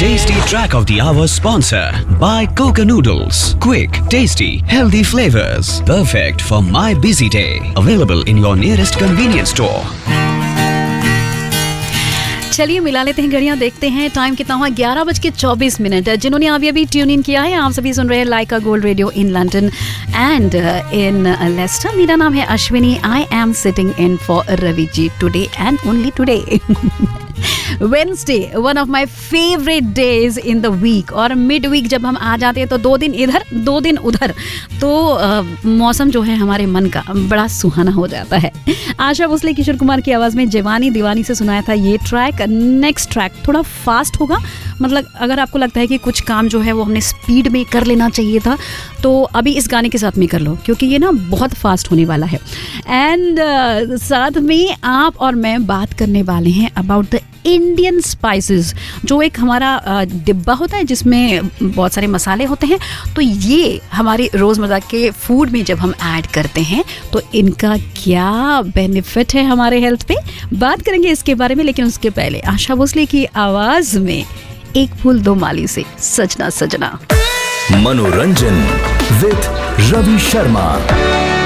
Tasty Track of the Hour sponsor by Coca Noodles. Quick, tasty, healthy flavors. Perfect for my busy day. Available in your nearest convenience store. चलिए मिला लेते हैं घड़ियां, देखते हैं time कितना हुआ। 11:24। जिन्होंने अभी अभी ट्यून इन किया है, आप सभी सुन रहे हैं लाइका gold radio in London and in Lester. मेरा नाम है Ashwini. I am sitting in for Ravi ji today and only today. Wednesday, one of my favourite days in the week. और मिड वीक जब हम आ जाते हैं तो 2 दिन इधर 2 दिन उधर, तो मौसम जो है हमारे मन का बड़ा सुहाना हो जाता है। आशा भोसले, किशोर कुमार की आवाज़ में जवानी दीवानी से सुनाया था ये ट्रैक। नेक्स्ट ट्रैक थोड़ा फास्ट होगा, मतलब अगर आपको लगता है कि कुछ काम जो है वो हमने स्पीड में कर लेना चाहिए था, तो अभी इस गाने के साथ में कर लो, क्योंकि ये ना बहुत फास्ट होने वाला है। एंड साथ में आप और मैं बात करने वाले हैं अबाउट द इंडियन स्पाइसेस, जो एक हमारा डिब्बा होता है जिसमें बहुत सारे मसाले होते हैं। तो ये हमारी रोज़मर्रा के फूड में जब हम ऐड करते हैं तो इनका क्या बेनिफिट है हमारे हेल्थ पे, बात करेंगे इसके बारे में। लेकिन उसके पहले आशा भोसले की आवाज़ में एक फूल दो माली से सजना सजना। मनोरंजन विद रवि शर्मा।